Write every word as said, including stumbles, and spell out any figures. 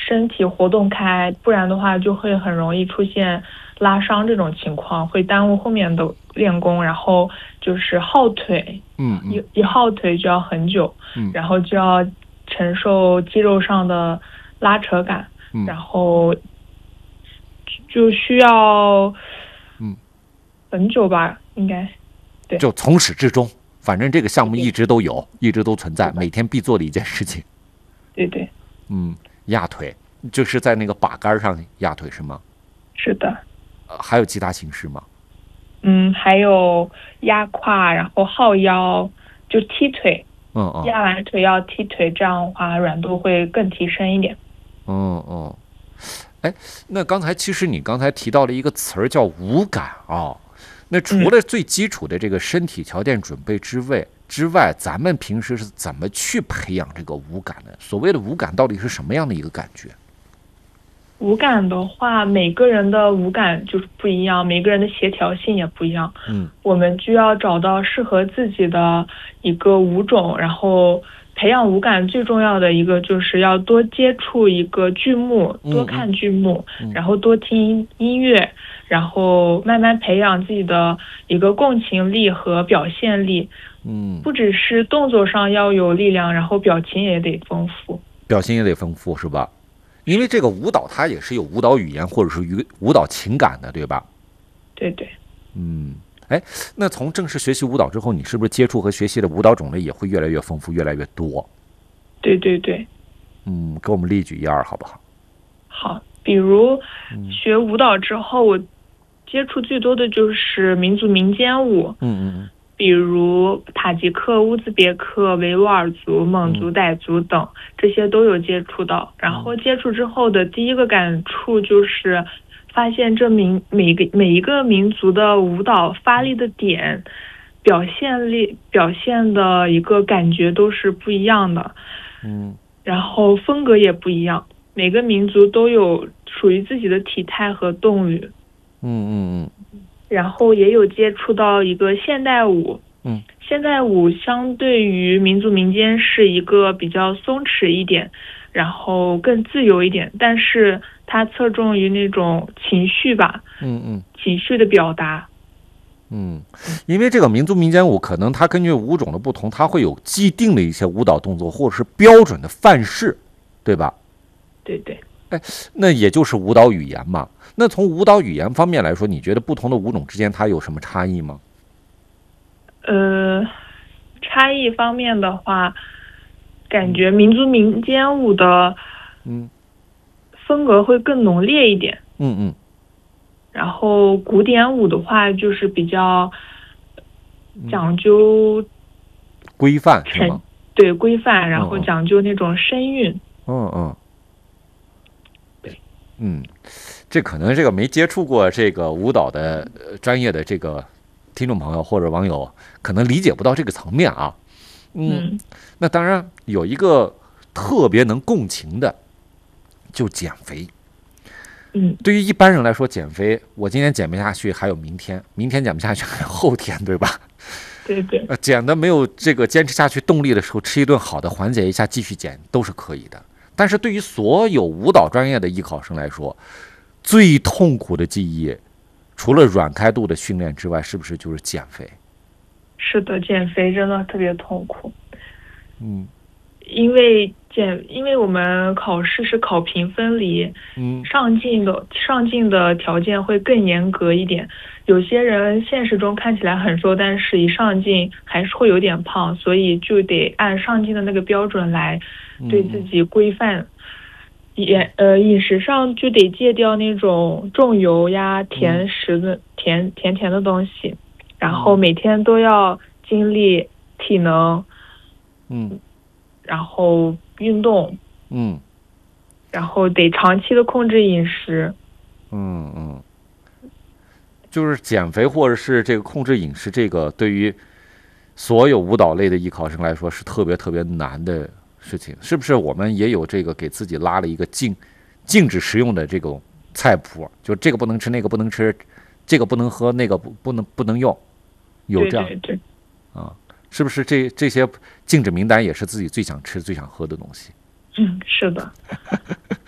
身体活动开，不然的话就会很容易出现拉伤这种情况，会耽误后面的练功，然后就是耗腿， 嗯嗯， 一一耗腿就要很久， 嗯然后就要承受肌肉上的拉扯感， 嗯然后就需要嗯， 很久吧，应该。对， 就从始至终，反正这个项目对一直都有，一直都存在， 是的每天必做的一件事情。 对对， 嗯，压腿就是在那个把杆上压腿是吗？ 是的。 呃，还有其他形式吗？ 嗯，还有压胯，然后耗腰，就踢腿， 嗯嗯压完腿要踢腿，这样的话软度会更提升一点。 嗯嗯。哎，那刚才其实你刚才提到了一个词儿叫无感啊、那除了最基础的这个身体条件准备之外之外，咱们平时是怎么去培养这个无感的？所谓的无感到底是什么样的一个感觉？ 无感的话，每个人的无感就是不一样，每个人的协调性也不一样。 嗯我们就要找到适合自己的一个舞种，然后培养无感最重要的一个就是要多接触一个剧目， 嗯多看剧目， 嗯然后多听音乐，然后慢慢培养自己的一个共情力和表现力。 嗯， 不只是动作上要有力量，然后表情也得丰富。 表情也得丰富是吧？因为这个舞蹈它也是有舞蹈语言或者是舞舞蹈情感的，对吧？ 对对。 嗯，哎，那从正式学习舞蹈之后，你是不是接触和学习的舞蹈种类也会越来越丰富，越来越多？ 对对对。 嗯，给我们例举一二好不好？ 好，比如嗯学舞蹈之后，我接触最多的就是民族民间舞， 嗯嗯比如塔吉克、乌兹别克、维吾尔族、蒙族、傣族等，这些都有接触到。然后接触之后的第一个感触就是发现这民每个每一个民族的舞蹈发力的点、表现力、表现的一个感觉都是不一样的， 嗯然后风格也不一样，每个民族都有属于自己的体态和动语。 嗯嗯然后也有接触到一个现代舞， 嗯现代舞相对于民族民间是一个比较松弛一点，然后更自由一点，但是它侧重于那种情绪吧， 嗯嗯情绪的表达。 嗯，因为这个民族民间舞可能它根据舞种的不同，它会有既定的一些舞蹈动作或者是标准的范式，对吧？ 对对。 那也就是舞蹈语言嘛。那从舞蹈语言方面来说，你觉得不同的舞种之间它有什么差异吗？ 呃，差异方面的话，感觉民族民间舞的嗯风格会更浓烈一点， 嗯嗯然后古典舞的话就是比较讲究规范是沉吗？ 对规范，然后嗯嗯讲究那种声韵。 嗯嗯， 对， 嗯，这可能这个没接触过这个舞蹈的呃专业的这个听众朋友或者网友，可能理解不到这个层面啊。嗯， 嗯那当然有一个特别能共情的，就减肥。 嗯， 对于一般人来说，减肥，我今天减不下去，还有明天，明天减不下去，还有后天，对吧？ 对对呃，减的没有这个坚持下去动力的时候，吃一顿好的缓解一下，继续减都是可以的。但是对于所有舞蹈专业的艺考生来说，最痛苦的记忆，除了软开度的训练之外，是不是就是减肥？ 是的，减肥真的特别痛苦， 嗯因为减，因为我们考试是考评分离， 嗯上镜的上镜的条件会更严格一点。有些人现实中看起来很瘦，但是一上镜还是会有点胖，所以就得按上镜的那个标准来对自己规范。饮呃饮食上就得戒掉那种重油呀、甜食的、甜甜甜的东西，然后每天都要精力、体能， 嗯然后运动， 嗯然后得长期的控制饮食。 嗯嗯，就是减肥或者是这个控制饮食，这个对于所有舞蹈类的艺考生来说是特别特别难的事情，是不是？我们也有这个给自己拉了一个禁禁止食用的这种菜谱，就这个不能吃，那个不能吃，这个不能喝，那个不不能不能用，有这样对对对， 啊？是不是这这些禁止名单也是自己最想吃、最想喝的东西？ 嗯，是的。